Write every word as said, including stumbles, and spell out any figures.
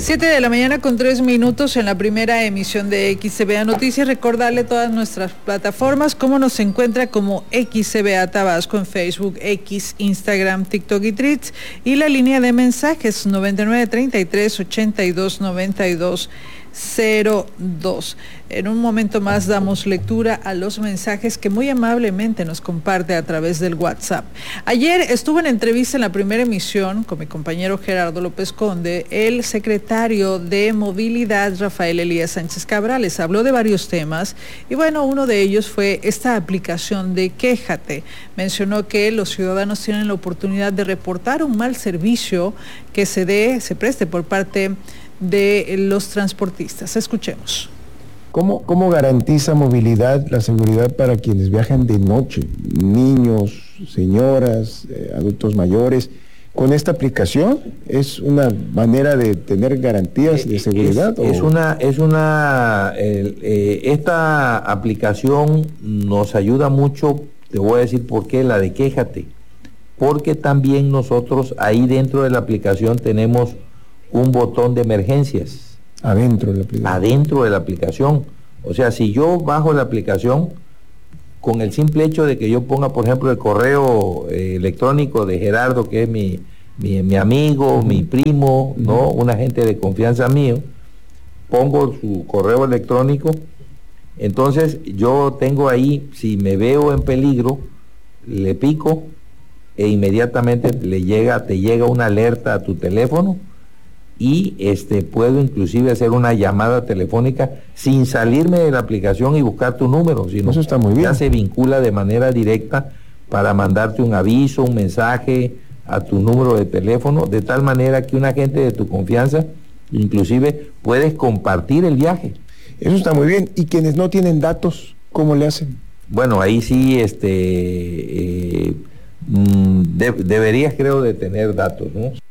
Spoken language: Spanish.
Siete de la mañana con tres minutos en la primera emisión de X C B A Noticias. Recordarle todas nuestras plataformas, cómo nos encuentra como X C B A Tabasco en Facebook, X, Instagram, TikTok y Threads, y la línea de mensajes noventa y nueve, treinta y tres, ochenta y dos, noventa y dos, cero dos. En un momento más damos lectura a los mensajes que muy amablemente nos comparte a través del WhatsApp. Ayer estuvo en entrevista en la primera emisión con mi compañero Gerardo López Conde, el secretario de Movilidad, Rafael Elías Sánchez Cabrales. Habló de varios temas y bueno, uno de ellos fue esta aplicación de Quéjate. Mencionó que los ciudadanos tienen la oportunidad de reportar un mal servicio que se dé, se preste por parte de los transportistas. Escuchemos. ¿Cómo, ¿Cómo garantiza movilidad la seguridad para quienes viajan de noche? Niños, señoras, eh, adultos mayores. ¿Con esta aplicación es una manera de tener garantías de seguridad? Es, es una, es una, eh, eh, esta aplicación nos ayuda mucho, te voy a decir por qué, la de Quéjate, porque también nosotros ahí dentro de la aplicación tenemos un botón de emergencias. Adentro de la aplicación. Adentro de la aplicación. O sea, si yo bajo la aplicación, con el simple hecho de que yo ponga, por ejemplo, el correo eh, electrónico de Gerardo, que es mi, mi, mi amigo, uh-huh. mi primo, uh-huh. ¿no? Un agente de confianza mío, pongo su correo electrónico, entonces yo tengo ahí, si me veo en peligro, le pico e inmediatamente le llega, te llega una alerta a tu teléfono, y este puedo inclusive hacer una llamada telefónica sin salirme de la aplicación y buscar tu número, sino eso está muy bien. Ya se vincula de manera directa para mandarte un aviso, un mensaje a tu número de teléfono, de tal manera que un agente de tu confianza inclusive puedes compartir el viaje. Eso está muy bien. ¿Y quienes no tienen datos, cómo le hacen? Bueno, ahí sí este eh, mm, de, deberías creo de tener datos, ¿no?